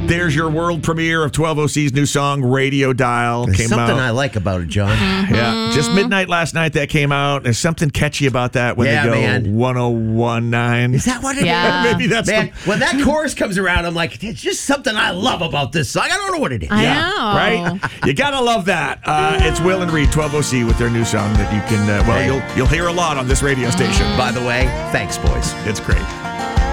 There's your world premiere of 12OC's new song, Radio Dial. There's came something out. I like about it, John. Yeah, just midnight last night that came out. There's something catchy about that when Yeah, they go man. 1019. Is that what it is? Yeah. Maybe that's Man, when that chorus comes around, I'm like, it's just something I love about this song. I don't know what it is. I Yeah, know. right? You gotta love that. It's Will and Reed, 12OC, with their new song that you can, Hey. you'll hear a lot on this radio station. By the way, thanks, boys. It's great.